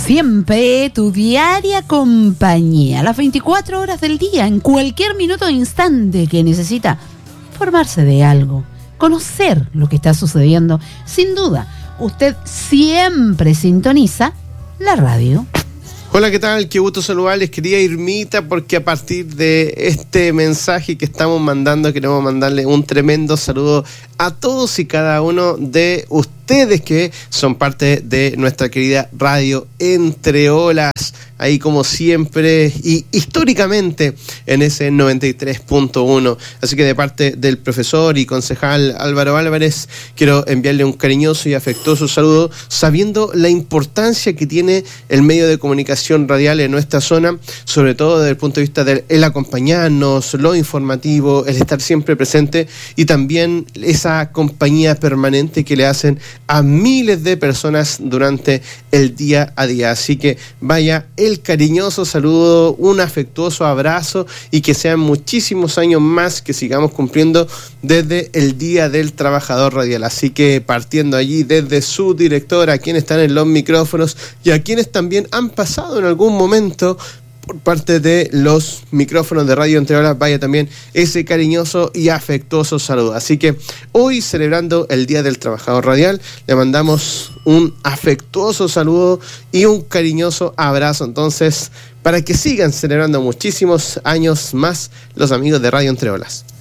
Siempre tu diaria compañía, las 24 horas del día, en cualquier minuto e instante que necesita informarse de algo, conocer lo que está sucediendo. Sin duda, usted siempre sintoniza la radio. Hola, ¿qué tal? Qué gusto saludarles, querida Irmita, porque a partir de este mensaje que estamos mandando, queremos mandarle un tremendo saludo a todos y cada uno de ustedes que son parte de nuestra querida radio Entre Olas, ahí como siempre y históricamente en ese 93.1. Así que de parte del profesor y concejal Álvaro Álvarez, quiero enviarle un cariñoso y afectuoso saludo, sabiendo la importancia que tiene el medio de comunicación radial en nuestra zona, sobre todo desde el punto de vista del acompañarnos, lo informativo, el estar siempre presente y también esa compañía permanente que le hacen a miles de personas durante el día a día. Así que vaya el cariñoso saludo, un afectuoso abrazo y que sean muchísimos años más que sigamos cumpliendo desde el Día del Trabajador Radial. Así que partiendo allí desde su directora, a quienes están en los micrófonos y a quienes también han pasado en algún momento por parte de los micrófonos de Radio Entre Olas, vaya también ese cariñoso y afectuoso saludo. Así que hoy, celebrando el Día del Trabajador Radial, le mandamos un afectuoso saludo y un cariñoso abrazo, entonces, para que sigan celebrando muchísimos años más los amigos de Radio Entre Olas.